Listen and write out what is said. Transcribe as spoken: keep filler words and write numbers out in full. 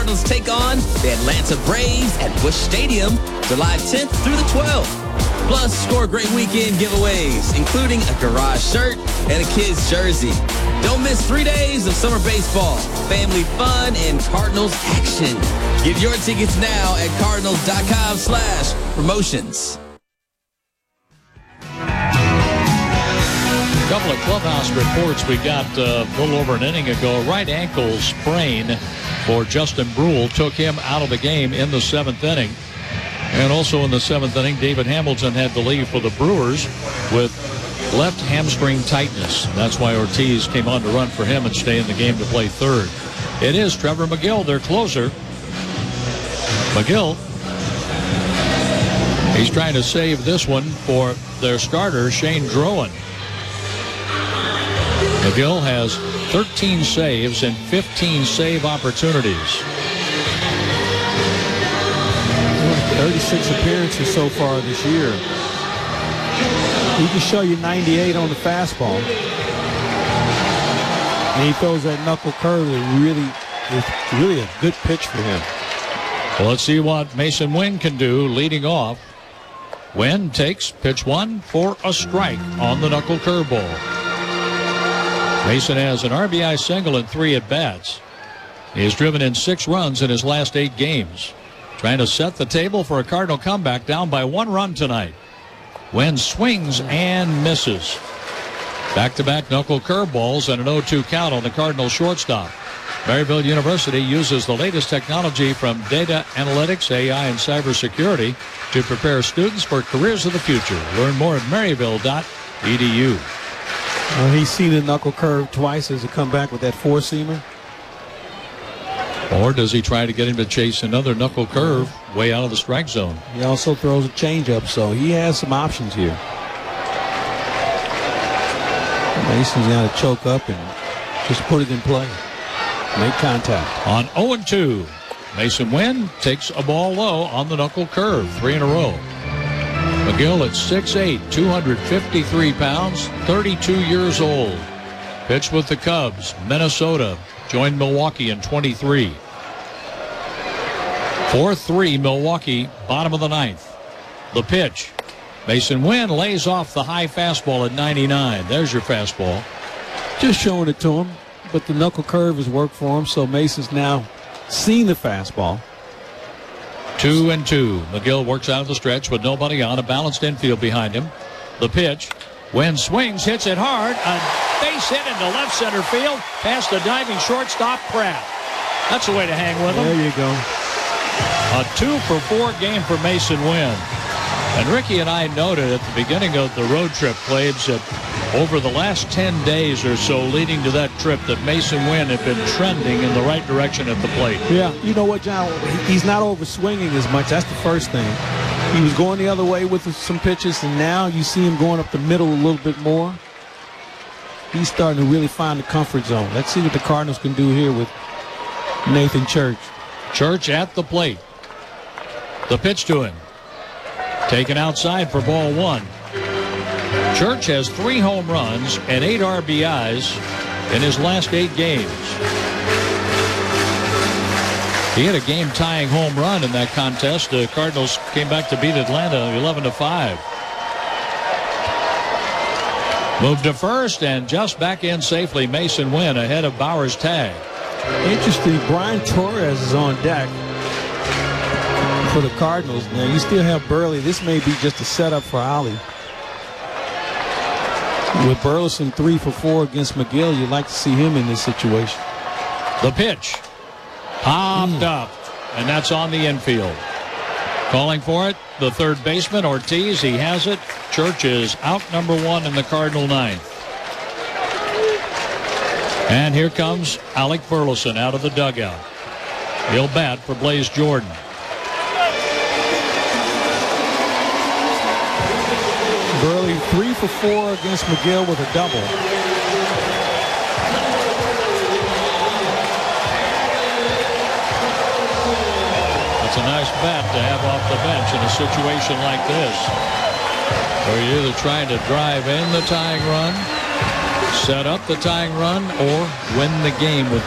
Cardinals take on the Atlanta Braves at Busch Stadium July tenth through the twelfth. Plus, score great weekend giveaways, including a garage shirt and a kid's jersey. Don't miss three days of summer baseball, family fun, and Cardinals action. Get your tickets now at cardinals.com slash promotions. A couple of clubhouse reports we got uh, a little over an inning ago. Right ankle sprain for Justin Brule took him out of the game in the seventh inning. And also in the seventh inning, David Hamilton had to leave for the Brewers with left hamstring tightness. That's why Ortiz came on to run for him and stay in the game to play third. It is Trevor Megill, their closer. Megill, he's trying to save this one for their starter, Shane Drowan. Megill has thirteen saves and fifteen save opportunities. thirty-six appearances so far this year. He can show you ninety-eight on the fastball. And he throws that knuckle curve that really is really a good pitch for him. Well, let's see what Mason Wynn can do leading off. Wynn takes pitch one for a strike on the knuckle curveball. Mason has an R B I single and three at-bats. He has driven in six runs in his last eight games. Trying to set the table for a Cardinal comeback, down by one run tonight. Wynn swings and misses. Back-to-back knuckle curveballs and an oh two count on the Cardinal shortstop. Maryville University uses the latest technology from data analytics, A I, and cybersecurity to prepare students for careers of the future. Learn more at maryville dot e d u. Well, he's seen the knuckle curve twice as he come back with that four-seamer. Or does he try to get him to chase another knuckle curve way out of the strike zone? He also throws a changeup, so he has some options here. Mason's got to choke up and just put it in play. Make contact. On oh and two, Mason Wynn takes a ball low on the knuckle curve, three in a row. Megill at six eight, two hundred fifty-three pounds, thirty-two years old. Pitched with the Cubs, Minnesota. Joined Milwaukee in twenty-three. four three Milwaukee, bottom of the ninth. The pitch. Mason Wynn lays off the high fastball at ninety-nine. There's your fastball. Just showing it to him, but the knuckle curve has worked for him, so Mason's now seen the fastball. Two and two. Megill works out of the stretch with nobody on, a balanced infield behind him. The pitch. Wynn swings, hits it hard. A base hit into left center field past the diving shortstop, Pratt. That's the way to hang with him. There you go. A two for four game for Mason Wynn. And Ricky and I noted at the beginning of the road trip, Claves, that over the last ten days or so leading to that trip, that Mason Wynn had been trending in the right direction at the plate. Yeah, you know what, John? He's not over swinging as much. That's the first thing. He was going the other way with some pitches, and now you see him going up the middle a little bit more. He's starting to really find the comfort zone. Let's see what the Cardinals can do here with Nathan Church. Church at the plate. The pitch to him. Taken outside for ball one. Church has three home runs and eight R B Is in his last eight games. He had a game-tying home run in that contest. The Cardinals came back to beat Atlanta eleven to five. Moved to first and just back in safely. Mason Wynn ahead of Bauer's tag. Interesting, Brian Torres is on deck for the Cardinals. Now you still have Burley. This may be just a setup for Ollie. With Burleson three for four against Megill, you'd like to see him in this situation. The pitch. Popped mm. up, and that's on the infield. Calling for it, the third baseman, Ortiz. He has it. Church is out number one in the Cardinal ninth. And here comes Alec Burleson out of the dugout. He'll bat for Blaze Jordan. Burley three for four against Megill with a double. It's a nice bat to have off the bench in a situation like this, where you're either trying to drive in the tying run, set up the tying run, or win the game with